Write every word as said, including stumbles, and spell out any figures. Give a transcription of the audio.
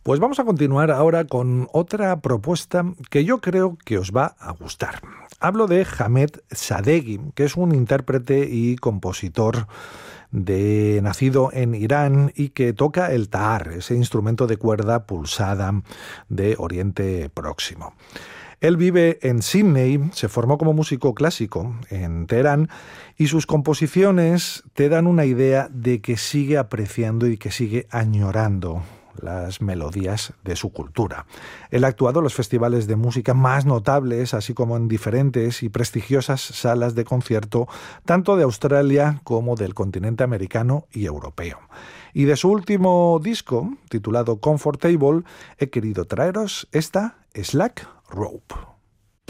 Pues vamos a continuar ahora con otra propuesta que yo creo que os va a gustar. Hablo de Hamed Sadeghi, que es un intérprete y compositor de, nacido en Irán y que toca el tar, ese instrumento de cuerda pulsada de Oriente Próximo. Él vive en Sydney, se formó como músico clásico en Teherán y sus composiciones te dan una idea de que sigue apreciando y que sigue añorando las melodías de su cultura. Él ha actuado en los festivales de música más notables, así como en diferentes y prestigiosas salas de concierto, tanto de Australia como del continente americano y europeo. Y de su último disco, titulado Comfortable, he querido traeros esta Slack Rope.